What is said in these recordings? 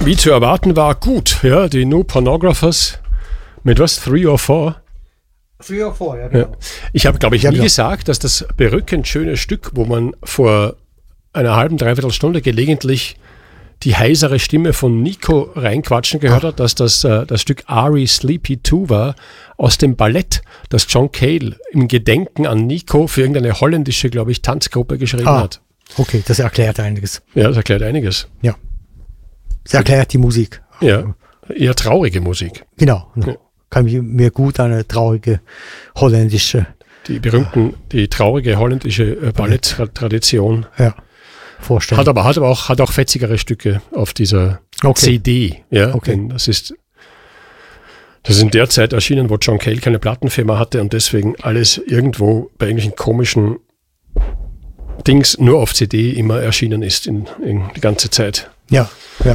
Wie zu erwarten war, gut. Ja, die New Pornographers mit was? 3 or 4? 3 or 4, ja, genau. Ja. Ich habe, glaube ich, nie gesagt, dass das berückend schöne Stück, wo man vor einer halben, dreiviertel Stunde gelegentlich die heisere Stimme von Nico reinquatschen gehört hat, dass das Stück Ari Sleepy 2 war aus dem Ballett, das John Cale im Gedenken an Nico für irgendeine holländische, glaube ich, Tanzgruppe geschrieben hat. Okay, das erklärt einiges. Ja, das erklärt einiges. Ja. Das erklärt die Musik. Ja, eher traurige Musik. Genau. Ja. Kann mir gut eine traurige holländische... Die traurige holländische Balletttradition. Ja. Vorstellen. Hat aber auch fetzigere Stücke auf dieser CD. Ja, okay. Das ist in der Zeit erschienen, wo John Cale keine Plattenfirma hatte und deswegen alles irgendwo bei irgendwelchen komischen Dings nur auf CD immer erschienen ist in die ganze Zeit. Ja.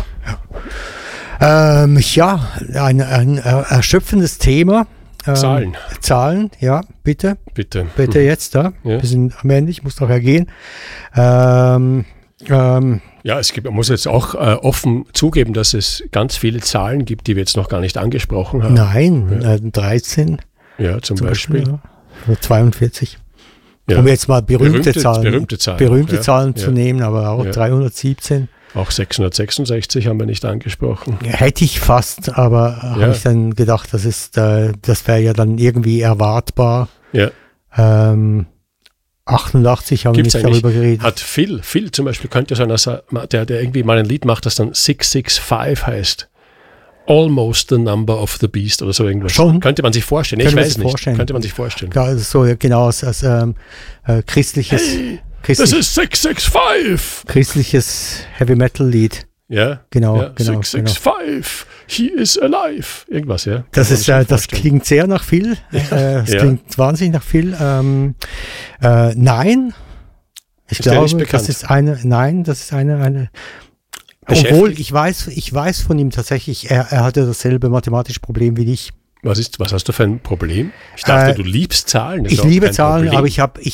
Ein erschöpfendes Thema. Zahlen, ja, bitte. Bitte jetzt da. Ja. Wir sind am Ende, ich muss doch ergehen. Man muss jetzt auch offen zugeben, dass es ganz viele Zahlen gibt, die wir jetzt noch gar nicht angesprochen haben. Nein, 13. Ja, zum Beispiel. Ja. 42. Ja. Um jetzt mal berühmte Zahlen zu nehmen, aber auch 317. Auch 666 haben wir nicht angesprochen. Hätte ich fast, aber habe ich dann gedacht, das wäre ja dann irgendwie erwartbar. Ja. 88 haben wir nicht darüber geredet. Hat Phil zum Beispiel, könnte sein, der irgendwie mal ein Lied macht, das dann 665 heißt. Almost the number of the beast oder so irgendwas. Schon? Könnte man sich vorstellen. Ich weiß nicht. Könnte man sich vorstellen. Ja, so genau als christliches... Hey, das ist 665! Christliches Heavy-Metal-Lied. Ja, genau. 665, he is alive. Irgendwas, ja. Das klingt sehr nach Phil. Klingt wahnsinnig nach Phil. Nein. Ich glaube, das ist eine obwohl, ich weiß von ihm tatsächlich, er hatte dasselbe mathematische Problem wie ich. Was hast du für ein Problem? Ich dachte, du liebst Zahlen. Ich liebe Zahlen, aber ich habe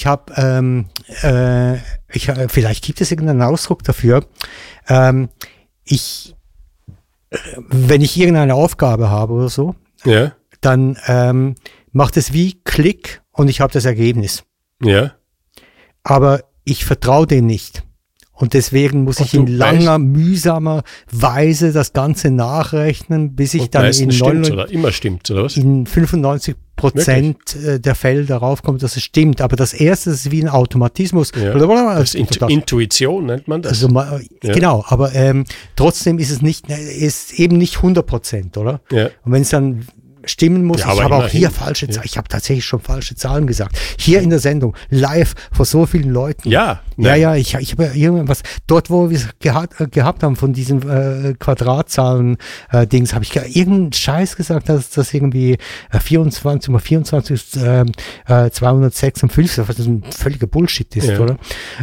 vielleicht gibt es irgendeinen Ausdruck dafür. Wenn ich irgendeine Aufgabe habe oder so, dann macht es wie Klick und ich habe das Ergebnis. Ja. Aber ich vertraue dem nicht. Und deswegen muss ich in langer, mühsamer Weise das Ganze nachrechnen, bis ich dann in 95% der Fälle darauf komme, dass es stimmt. Aber das Erste ist wie ein Automatismus. Ja. Das ist Intuition nennt man das. Also, genau, aber trotzdem ist es eben nicht 100%, oder? Ja. Und wenn es dann stimmen muss. Ich habe auch hier falsche Zahlen. Ich habe tatsächlich schon falsche Zahlen gesagt. Hier in der Sendung, live, vor so vielen Leuten. Ja. Ich habe irgendwas, dort wo wir es gehabt haben von diesen Quadratzahlen-Dings, habe ich irgendeinen Scheiß gesagt, dass das irgendwie 24 mal 24 ist 256, was ein völliger Bullshit ist, oder?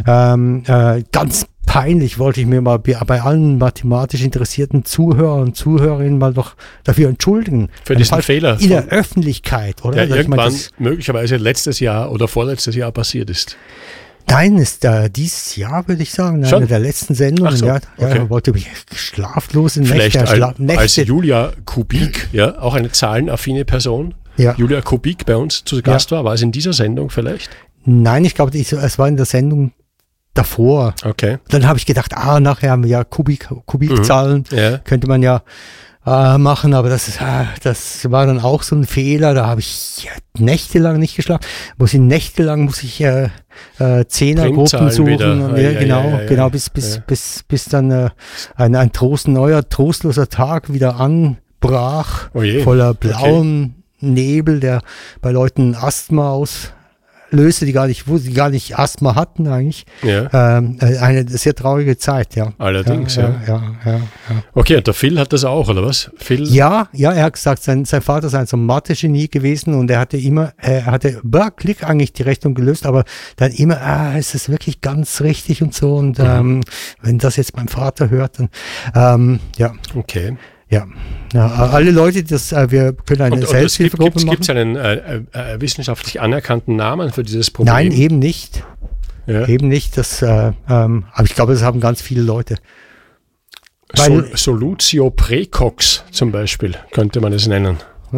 Ganz peinlich wollte ich mir mal bei allen mathematisch interessierten Zuhörern und Zuhörerinnen mal doch dafür entschuldigen. Für diesen Fehler. In der Öffentlichkeit, oder? Ja, irgendwann möglicherweise letztes Jahr oder vorletztes Jahr passiert ist. Nein, ist dieses Jahr, würde ich sagen, eine der letzten Sendungen. So, okay. Wollte mich schlaflose Nächte. Vielleicht als Julia Kubik, auch eine zahlenaffine Person. Ja. Julia Kubik bei uns zu Gast war es in dieser Sendung vielleicht? Nein, ich glaube, es war in der Sendung davor. Okay. Dann habe ich gedacht, nachher haben wir ja Kubikzahlen, könnte man ja machen, aber das war dann auch so ein Fehler, da habe ich nächtelang nicht geschlafen. Nächtelang muss ich Zehnergruppen suchen. Wieder. Bis dann ein neuer trostloser Tag wieder anbrach, voller blauen Nebel, der bei Leuten Asthma auslöste, die gar nicht Asthma hatten eigentlich. Ja. Eine sehr traurige Zeit, ja. Allerdings, ja. Okay, und der Phil hat das auch, oder was? Phil? Ja, er hat gesagt, sein Vater sei so ein Mathe-Genie gewesen und er hatte Klick eigentlich die Rechnung gelöst, aber dann immer, ist das wirklich ganz richtig und so und wenn das jetzt mein Vater hört, dann, Okay. Ja, alle Leute, wir können eine Selbsthilfegruppe machen. Gibt es einen wissenschaftlich anerkannten Namen für dieses Problem? Nein, eben nicht. Ja. Eben nicht. Aber ich glaube, das haben ganz viele Leute. Solutio Praecox zum Beispiel, könnte man es nennen.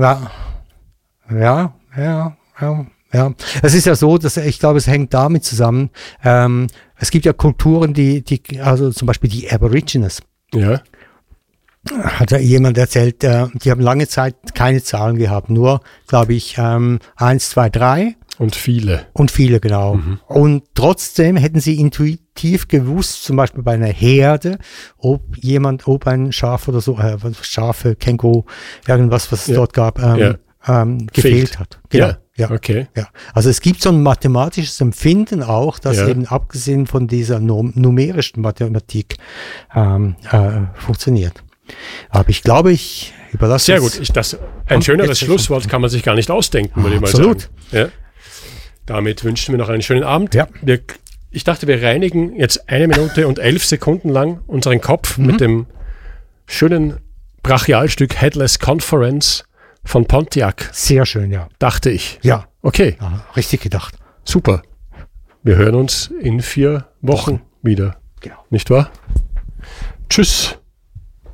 Ja. Es ist ja so, dass ich glaube, es hängt damit zusammen. Es gibt ja Kulturen, also zum Beispiel die Aborigines. Ja. Hat ja jemand erzählt, die haben lange Zeit keine Zahlen gehabt, nur, glaube ich, 1, 2, 3. Und viele. Genau. Mhm. Und trotzdem hätten sie intuitiv gewusst, zum Beispiel bei einer Herde, ob ein Schaf oder so, Schafe, Känguru, irgendwas, was es dort gab, gefehlt hat. Genau. Ja. Okay. Ja. Also es gibt so ein mathematisches Empfinden auch, das eben abgesehen von dieser numerischen Mathematik funktioniert. Aber ich glaube, ich überlasse Sehr gut. Ein schöneres Schlusswort kann man sich gar nicht ausdenken, würde ich mal sagen. Absolut. Ja. Damit wünschen wir noch einen schönen Abend. Ja. Ich dachte, wir reinigen jetzt 1 Minute und 11 Sekunden lang unseren Kopf mit dem schönen Brachialstück Headless Conference von Pontiac. Sehr schön, ja. Dachte ich. Ja. Okay. Ja, richtig gedacht. Super. Wir hören uns in 4 Wochen wieder. Genau. Nicht wahr? Tschüss.